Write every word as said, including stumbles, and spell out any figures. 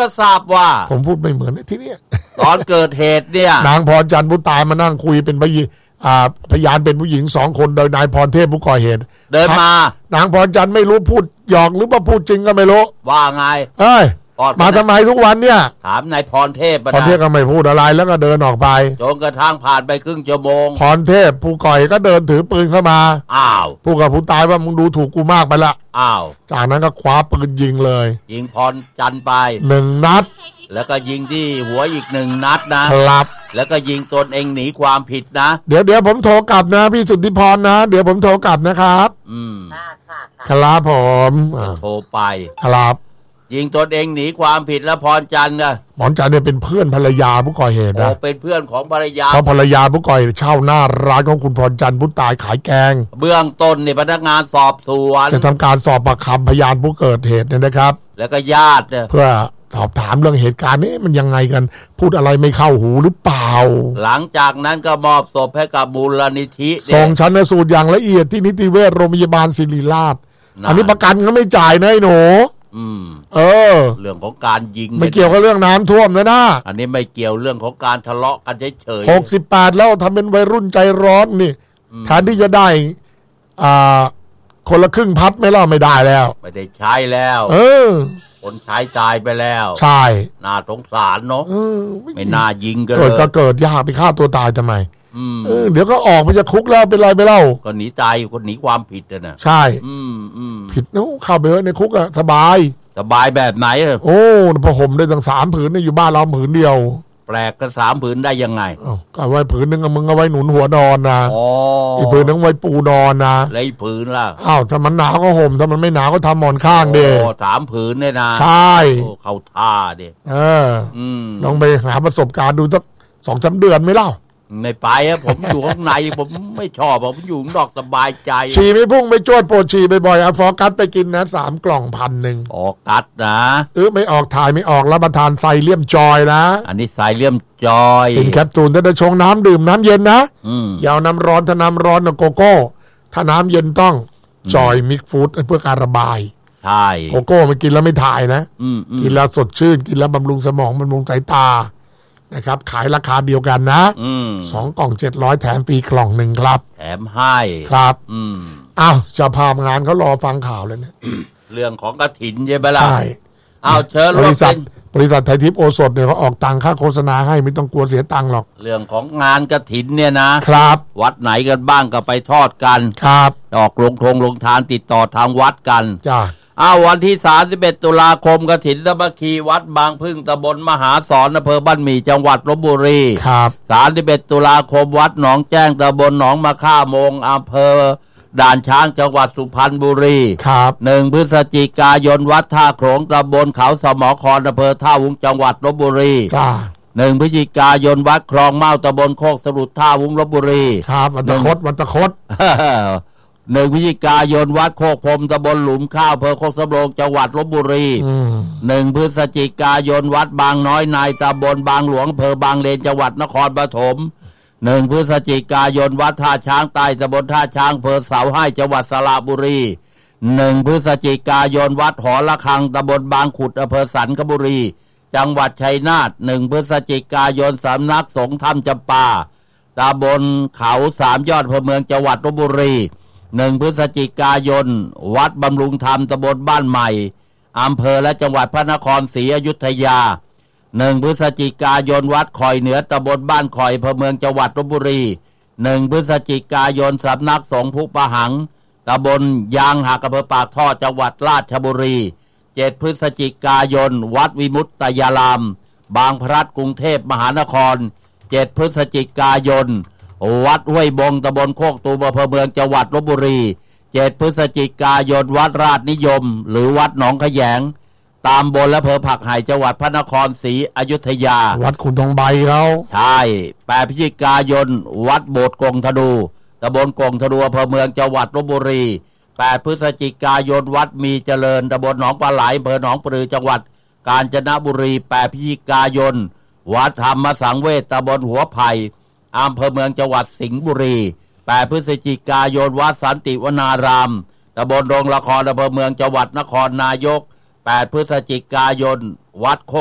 ก็ทราบว่าผมพูดไม่เหมือนที่นี่ตอนเกิดเหตุเนี่ยนางพรจันทร์ผู้ตายมานั่งคุยเป็นพยานพยานเป็นผู้หญิงสองคนโดยนายพรเทพผู้ก่อเหตุเดินมานางพรจันทร์ไม่รู้พูดหยอกหรือว่าพูดจริงก็ไม่รู้ว่าไงเอ้ยมาทำไมทุกวันเนี่ยถามนายพรเทพพรเทพก็ไม่พูดอะไรแล้วก็เดินออกไปจนกระทั่งผ่านไปครึ่งชั่วโมงพรเทพผู้ก่อเหตุก็เดินถือปืนเข้ามาอ้าวผู้กับผู้ตายว่ามึงดูถูกกูมากไปละอ้าวจากนั้นก็คว้าปืนยิงเลยยิงพรจันทร์ไปหนึ่งนัดแล้วก็ยิงที่หัวอีกหนึ่งนัดนะครับแล้วก็ยิงตนเองหนีความผิดนะเดี๋ยวเดี๋ยวผมโทรกลับนะพี่สุทธิพรนะเดี๋ยวผมโทรกลับนะครับอืมครับผมโทรไปครับยิงตนเองหนีความผิดแล้วพรจันทร์นะพรจันทร์เนี่ยเป็นเพื่อนภรรยาผู้ก่อเหตุนะโอ้เป็นเพื่อนของภรรยาเพราะภรรยาผู้ก่อเหตุเช่าหน้าร้านของคุณพรจันทร์ผู้ตายขายแกงเบื้องต้นเนี่ยพนักงานสอบสวนจะทำการสอบปากคำพยานผู้เกิดเหตุเนี่ยนะครับแล้วก็ญาติเพื่อสอบถามเรื่องเหตุการณ์นี้มันยังไงกันพูดอะไรไม่เข้าหูหรือเปล่าหลังจากนั้นก็มอบศพให้กับมูลนิธิส่งชันสูตรอย่างละเอียดที่นิติเวชโรงพยาบาลศิริราชอันนี้ประกันก็ไม่จ่ายนะไอ้หนูอืมเออเรื่องของการยิงไม่เกี่ยวกับเรื่องน้ำท่วมนะนะอันนี้ไม่เกี่ยวเรื่องของการทะเลาะกันเฉยๆหกสิบแปดแล้วทำเป็นวัยรุ่นใจร้อนนี่แทนที่จะได้อ่าคนละครึ่งพัดไม่เล่าไม่ได้แล้วไม่ได้ใช้แล้วเออคนใช้ตายไปแล้วใช่น่าสงสารเนาะไม่น่ายิงกันเลยเกิดก็เกิดยากไปฆ่าตัวตายทำไมเออเดี๋ยวก็ออกมาจากคุกแล้วเป็นไรไปเล่าก็หนีตายคนหนีความผิดนะใช่อืมอืมผิดเนาะเข้าไปในคุกอะสบายสบายแบบไหนโอ้พอห่มได้ตั้งสามผืนเนี่ยอยู่บ้านเราผืนเดียวแปลกกันสามผืนได้ยังไงก็ไว้ผืนนึงมึงเอาไว้หนุนหัวนอนนะอีกผืนนึงไว้ปูนอนนะแล้วอีกผืนล่ะอ้าวถ้ามันหนาวก็ห่มถ้ามันไม่หนาวก็ทำหมอนข้างเดียวสามผืนเนี่ยนะใช่เข้าท่าดิเออลองไปหาประสบการณ์ดูสักสองสามเดือนไม่เล่าไม่ไปอะผมอยู่ข้างในผมไม่ชอบผมอยู่ข้างนอกสบายใจฉี่ไม่พุ่งไม่จวดโปรดฉี่บ่อยๆเอาฟอกัสไปกินนะสามกล่องพันหนึ่งฟอกัสนะเออไม่ออกถ่ายไม่ออกรับประทานไซเลียมจอยนะอันนี้ไซเลียมจอยกินแคปซูลถ้าจะชงน้ำดื่มน้ำเย็นนะอย่าเอาน้ำร้อนถ้าน้ำร้อนนะโกโก้ถ้าน้ำเย็นต้องจอยมิกฟู้ดเพื่อการระบายใช่โกโก้มันกินแล้วไม่ถ่ายนะกินแล้วสดชื่นกินแล้วบำรุงสมองบำรุงสายตานะครับขายราคาเดียวกันนะสองกล่องเจ็ดร้อยแถมฟรีกล่องหนึ่งครับแถมให้ครับอ้าวจะพามงานเขารอฟังข่าวเลยเนี่ยเรื่องของกฐินใช่ไหมล่ะใช่อ้าวเชิญบริษัทบริษัทไทยทิพย์โอสถเนี่ยเขาออกตังค่าโฆษณาให้ไม่ต้องกลัวเสียตังค์หรอกเรื่องของงานกฐินเนี่ยนะครับวัดไหนกันบ้างก็ไปทอดกันครับออกลงทงลงทานติดต่อทางวัดกันจ้าอ้าววันที่สามสิบเอ็ดตุลาคมกฐินสามัคคีวัดบางพึ่งตำบลมหาสอนอำเภอบ้านหมี่จังหวัดลพบุรีครับสามสิบเอ็ดตุลาคมวัดหนองแจ้งตำบลหนองมะค่าโมงอำเภอด่านช้างจังหวัดสุพรรณบุรีครับหนึ่งพฤศจิกายนวัดท่าโขลงตำบลเขาสมอครอำเภอท่าวุ้งจังหวัดลพบุรีจ้าหนึ่งพฤศจิกายนวัดคลองเมาตำบลโคกสรุดท่าวุ้งลพบุรีครับวันตะคดวันตะคดหนึ่งพฤศจิกายนวัดโคกพรมตำบลหลุมข้าวอำเภอโคกสำโรงจังหวัดลพบุรีหนึ่งพฤศจิกายนวัดบางน้อยนายตำบลบางหลวงอำเภอบางเลนจังหวัดนครปฐมหนึ่งพฤศจิกายนวัดท่าช้างใต้ตำบลท่าช้างอำเภอเสาให้จังหวัดสระบุรีหนึ่งพฤศจิกายนวัดหอระฆังตำบลบางขุดอำเภอสันคบุรีจังหวัดชัยนาทหนึ่งพฤศจิกายนสำนักสงฆ์ถ้ำจำปาตำบลเขาสามยอดอำเภอเมืองจังหวัดลพบุรีหนึ่งพฤศจิกายนวัดบำรุงธรรมตำบลบ้านใหม่อำเภอและจังหวัดพระนครศรีอยุธยาหนึ่งพฤศจิกายนวัดคอยเหนือตำบลบ้านคอยอำเภอเมืองจังหวัดลพบุรีหนึ่งพฤศจิกายนสำนักสงฆ์ภูประหังตำบลยางหักอำเภอปากท่อจังหวัดราชบุรีเจ็ดพฤศจิกายนวัดวิมุตตยารามบางพลัดกรุงเทพมหานครเจ็ดพฤศจิกายนวัดห้วยบงตำบลโคกตูมอำเภอเมืองจังหวัดลพบุรีเจ็ดพฤศจิกายนวัดราชนิยมหรือวัดหนองขยงตามบนและอำเภอผักไห่จังหวัดพระนครศรีอยุธยาวัดขุนทองใบเขาใช่แปดพฤศจิกายนวัดโบสถ์กงธนูตำบลกงธนูอำเภอเมืองจังหวัดลพบุรีแปดพฤศจิกายนวัดมีเจริญตำบลหนองปลาไหลอำเภอหนองปลือจังหวัดกาญจนบุรีแปดพฤศจิกายนวัดธรรมสังเวชตำบลหัวไผ่อำเภอเมืองจังหวัดสิงห์บุรีแปดพฤศจิกายนวัดสันติวนารามตำบลโรงละครอำเภอเมืองจังหวัดนครนายกแปดพฤศจิกายนวัดโค